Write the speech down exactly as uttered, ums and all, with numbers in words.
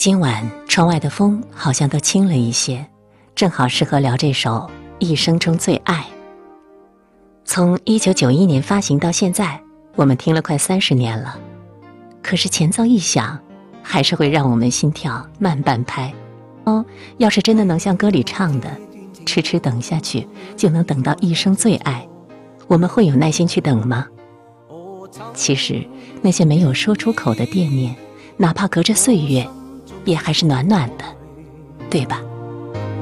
今晚窗外的风好像都轻了一些，正好适合聊这首《一生中最爱》。从一九九一年发行到现在，我们听了快三十年了，可是前奏一响，还是会让我们心跳慢半拍。哦，要是真的能像歌里唱的，痴痴等下去就能等到一生最爱，我们会有耐心去等吗？其实那些没有说出口的惦念，哪怕隔着岁月，也还是暖暖的，对吧？